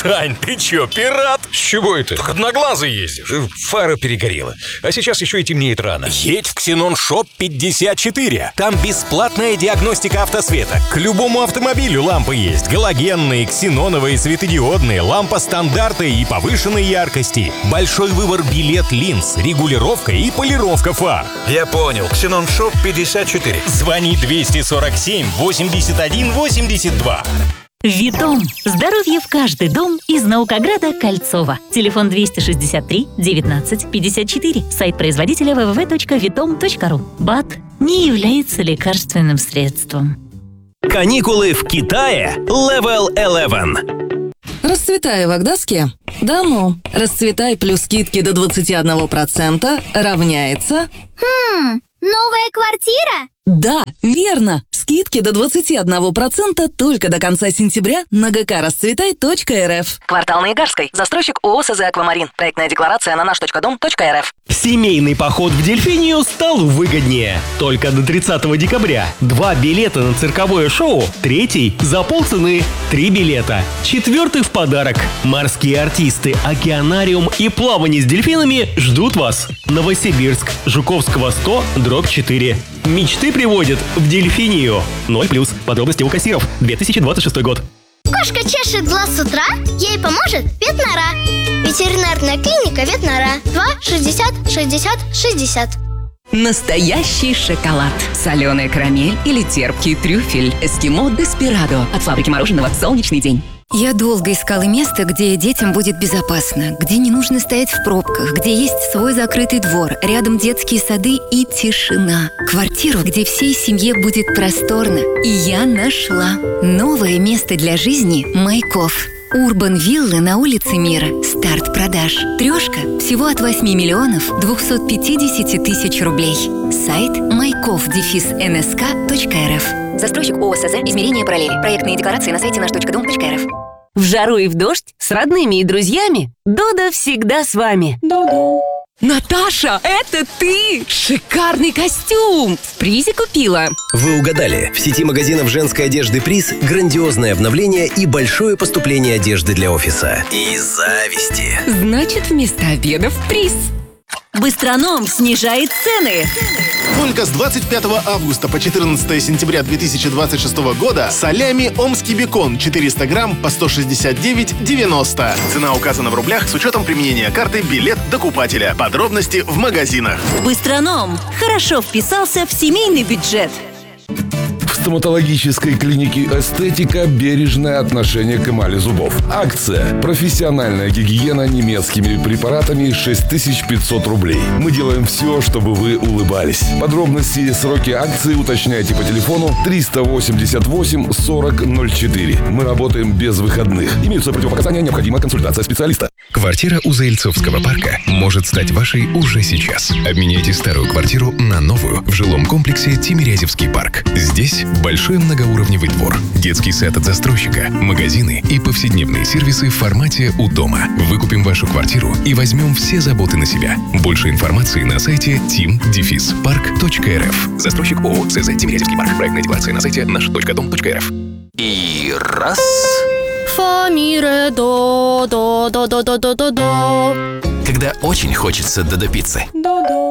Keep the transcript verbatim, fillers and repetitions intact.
Сань, ты чё, пират? С чего это? Так одноглазый ездишь. Фара перегорела. А сейчас еще и темнеет рано. Едь в Ксенон Шоп пятьдесят четыре. Там бесплатная диагностика автосвета. К любому автомобилю лампы есть. Галогенные, ксеноновые, светодиодные, лампа стандарта и повышенной яркости. Большой выбор билет линз, регулировка и полировка фар. Я понял. Ксенон Шоп пятьдесят четыре. Звони двести сорок семь восемьдесят один восемьдесят два. Витом. Здоровье в каждый дом из Наукограда Кольцова. Телефон двести шестьдесят три девятнадцать пятьдесят четыре. Сайт производителя дабл ю дабл ю дабл ю точка витом точка ру. БАД не является лекарственным средством. Каникулы в Китае Level одиннадцать. Расцветай в Агдаске. Да ну, расцветай плюс скидки до двадцать один процент равняется... Хм, новая квартира? Да, верно. Скидки до двадцать один процент только до конца сентября на гэ ка расцветай точка эр эф. Квартал на Игарской. Застройщик ООО СЗ «Аквамарин». Проектная декларация на наш точка дом точка эр эф. Семейный поход в Дельфинию стал выгоднее. Только до тридцатого декабря. Два билета на цирковое шоу. Третий за полцены. Три билета. Четвертый в подарок. Морские артисты, океанариум и плавание с дельфинами ждут вас. Новосибирск. Жуковского сто, дробь четыре. Мечты приводят в Дельфинию. ноль плюс. Подробности у кассиров. две тысячи двадцать шестой год. Кошка чешет глаз с утра, ей поможет Ветнора. Ветеринарная клиника Ветнора. два шестьдесят шестьдесят шестьдесят. Настоящий шоколад. Соленая карамель или терпкий трюфель. Эскимо Деспирадо. От фабрики мороженого «Солнечный день». Я долго искала место, где детям будет безопасно, где не нужно стоять в пробках, где есть свой закрытый двор, рядом детские сады и тишина. Квартиру, где всей семье будет просторно. И я нашла. Новое место для жизни Майков. Урбан Виллы на улице Мира. Старт продаж. Трешка всего от восьми миллионов двухсот пятидесяти тысяч рублей. Сайт майков дефис эн эс ка точка эр эф. Застройщик ООО СЗ «Измерение параллели». Проектные декларации на сайте наш точка дом точка эр эф. В жару и в дождь с родными и друзьями Додо всегда с вами. Додо. Наташа, это ты! Шикарный костюм! В призе купила. Вы угадали. В сети магазинов женской одежды «Приз» грандиозное обновление и большое поступление одежды для офиса. И зависти. Значит, вместо обеда в приз. Быстроном снижает цены. Только с двадцать пятого августа по четырнадцатое сентября две тысячи двадцать шестого года салями омский бекон четыреста грамм по сто шестьдесят девять девяносто. Цена указана в рублях с учетом применения карты «Билет докупателя». Подробности в магазинах. Быстроном хорошо вписался в семейный бюджет. В стоматологической клинике «Эстетика» бережное отношение к эмали зубов. Акция. Профессиональная гигиена немецкими препаратами шесть тысяч пятьсот рублей. Мы делаем все, чтобы вы улыбались. Подробности и сроки акции уточняйте по телефону триста восемьдесят восемь сорок ноль четыре. Мы работаем без выходных. Имеются противопоказания, необходима консультация специалиста. Квартира у Заильцовского парка может стать вашей уже сейчас. Обменяйте старую квартиру на новую в жилом комплексе Тимирязевский парк. Здесь большой многоуровневый двор, детский сад от застройщика, магазины и повседневные сервисы в формате «У дома». Выкупим вашу квартиру и возьмем все заботы на себя. Больше информации на сайте тим дефис парк точка эр эф. Застройщик ООО СЗ Тимирязевский парк. Проектная декларация на сайте наш точка дом точка эр эф. И раз. Фа, ми, ре, до, до, до, до, до, до, до, до. Когда очень хочется додо пиццы. До-до.